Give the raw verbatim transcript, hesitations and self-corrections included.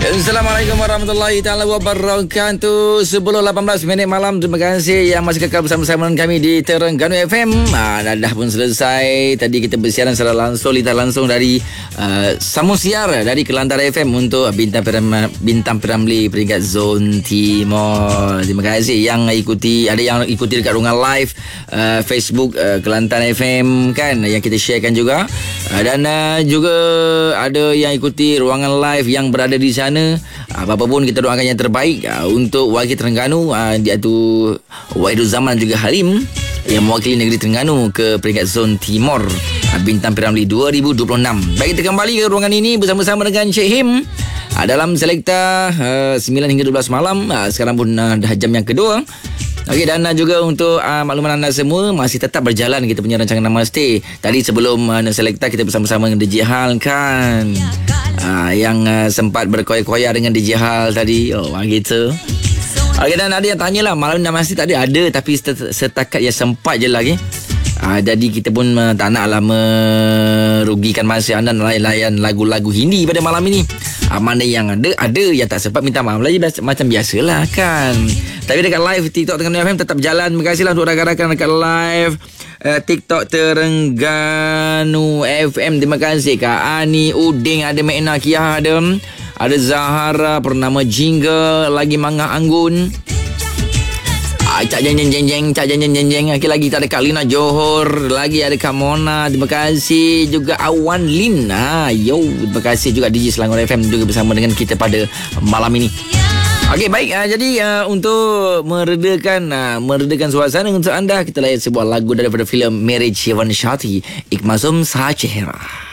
Assalamualaikum warahmatullahi taala wabarakatuh. Sebelum lapan belas minit malam, terima kasih yang masih kekal bersama-sama dengan kami di Terengganu F M. Ah, dah pun selesai. Tadi kita bersiaran secara langsung, litar langsung dari uh, Samosiar dari Kelantan F M untuk Bintang Piram, Bintang Piramli peringkat Zon Timur. Terima kasih yang ikuti, ada yang ikuti dekat ruangan live uh, Facebook uh, Kelantan F M kan, yang kita sharekan juga. Uh, dan uh, juga ada yang ikuti ruangan live yang berada di sana. Apa-apa pun kita doakan yang terbaik uh, untuk wakil Terengganu, uh, iaitu Wahidul Zaman juga Halim yang mewakili negeri Terengganu ke peringkat Zon Timur uh, Bintang Piramli dua ribu dua puluh enam. Baik, kita kembali ke ruangan ini bersama-sama dengan Cik Him uh, dalam selekta uh, sembilan hingga dua belas malam. uh, Sekarang pun uh, dah jam yang kedua. Okey, dan uh, juga untuk uh, makluman anda semua, masih tetap berjalan kita punya rancangan Namaste. Tadi sebelum uh, selekta kita bersama-sama dengan D J Hal kan, uh, yang uh, sempat berkoyak-koyak dengan D J Hal tadi. Oh, gitu. Okey, dan ada yang tanyalah, malam Namaste tadi ada, tapi setakat yang sempat je lagi. Uh, jadi kita pun uh, tak naklah merugikan masa anda layan lagu-lagu Hindi pada malam ini. Uh, mana yang ada, ada yang tak sempat, minta maaf lagi, macam biasalah kan. Tapi dekat live TikTok Terengganu F M tetap jalan. Terima kasihlah untuk rakan-rakan dekat live uh, TikTok Terengganu F M. Terima kasih Kak Ani, Uding, ada Mekna, Kia, ada Ada Zahara, Pernama Jingle, lagi Mangah Anggun, ah, Cak Jeng Jeng Jeng Jeng, Cak Jeng Jeng Jeng Jeng. Lagi lagi tak ada Kak Lina Johor, lagi ada Kak Mona. Terima kasih juga Awan Lina. Yo, terima kasih juga D J Selangor F M juga bersama dengan kita pada malam ini. Okey, baik. Uh, jadi uh, untuk meredakan uh, meredakan suasana untuk anda, kita layan sebuah lagu daripada filem Marriage Shivan Shati, Ikmasum Sahachehra.